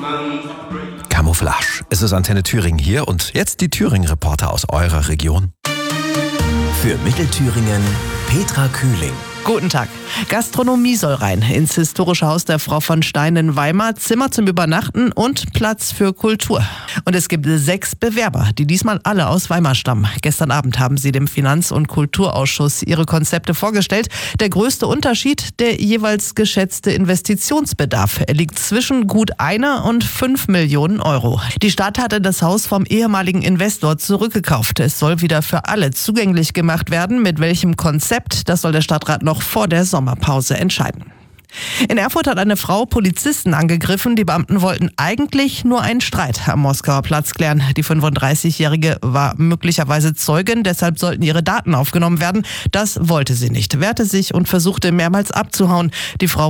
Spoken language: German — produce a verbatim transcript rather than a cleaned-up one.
Camouflage. Es ist Antenne Thüringen hier und jetzt die Thüringen-Reporter aus eurer Region. Für Mittelthüringen Petra Kühling. Guten Tag. Gastronomie soll rein ins historische Haus der Frau von Stein in Weimar, Zimmer zum Übernachten und Platz für Kultur. Und es gibt sechs Bewerber, die diesmal alle aus Weimar stammen. Gestern Abend haben sie dem Finanz- und Kulturausschuss ihre Konzepte vorgestellt. Der größte Unterschied, der jeweils geschätzte Investitionsbedarf. Er liegt zwischen gut einer und fünf Millionen Euro. Die Stadt hatte das Haus vom ehemaligen Investor zurückgekauft. Es soll wieder für alle zugänglich gemacht werden. Mit welchem Konzept, das soll der Stadtrat noch vor der Sommerpause entscheiden. In Erfurt hat eine Frau Polizisten angegriffen. Die Beamten wollten eigentlich nur einen Streit am Moskauer Platz klären. Die fünfunddreißigjährige war möglicherweise Zeugin, deshalb sollten ihre Daten aufgenommen werden. Das wollte sie nicht, wehrte sich und versuchte mehrmals abzuhauen. Die Frau